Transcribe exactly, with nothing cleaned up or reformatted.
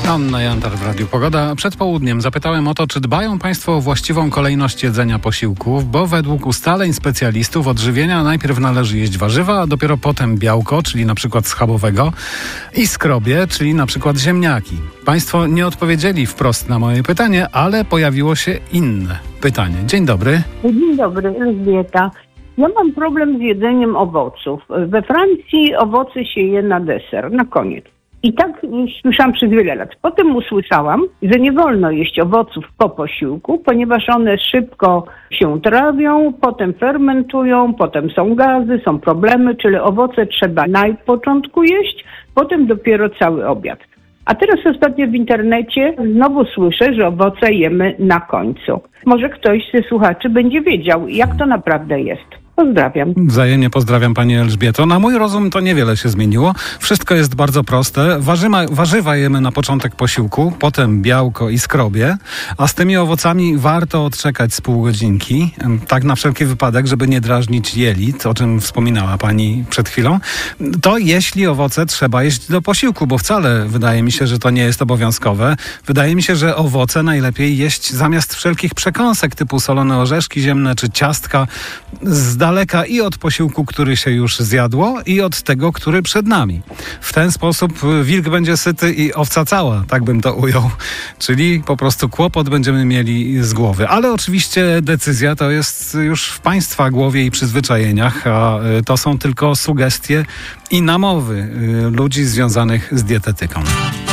Anna Jantar w Radiu Pogoda. Przed południem zapytałem o to, czy dbają Państwo o właściwą kolejność jedzenia posiłków, bo według ustaleń specjalistów odżywienia najpierw należy jeść warzywa, a dopiero potem białko, czyli na przykład schabowego, i skrobie, czyli na przykład ziemniaki. Państwo nie odpowiedzieli wprost na moje pytanie, ale pojawiło się inne pytanie. Dzień dobry. Dzień dobry, Elżbieta. Ja mam problem z jedzeniem owoców. We Francji owoce się je na deser, na koniec. I tak słyszałam przez wiele lat. Potem usłyszałam, że nie wolno jeść owoców po posiłku, ponieważ one szybko się trawią, potem fermentują, potem są gazy, są problemy, czyli owoce trzeba na początku jeść, potem dopiero cały obiad. A teraz ostatnio w internecie znowu słyszę, że owoce jemy na końcu. Może ktoś ze słuchaczy będzie wiedział, jak to naprawdę jest. Pozdrawiam. Wzajemnie pozdrawiam Pani Elżbieto. Na mój rozum to niewiele się zmieniło. Wszystko jest bardzo proste. Warzyma, warzywa jemy na początek posiłku, potem białko i skrobie, a z tymi owocami warto odczekać z pół godzinki, tak na wszelki wypadek, żeby nie drażnić jelit, o czym wspominała Pani przed chwilą. To jeśli owoce trzeba jeść do posiłku, bo wcale wydaje mi się, że to nie jest obowiązkowe. Wydaje mi się, że owoce najlepiej jeść zamiast wszelkich przekąsek typu solone orzeszki ziemne czy ciastka z daleka i od posiłku, który się już zjadło, i od tego, który przed nami. W ten sposób wilk będzie syty i owca cała, tak bym to ujął. Czyli po prostu kłopot będziemy mieli z głowy. Ale oczywiście decyzja to jest już w Państwa głowie i przyzwyczajeniach, a to są tylko sugestie i namowy ludzi związanych z dietetyką.